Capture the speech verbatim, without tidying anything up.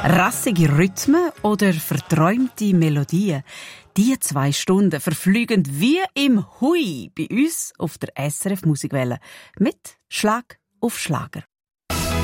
Rassige Rhythmen oder verträumte Melodien. Die zwei Stunden verfliegen wie im Hui bei uns auf der S R F Musikwelle mit Schlag auf Schlager.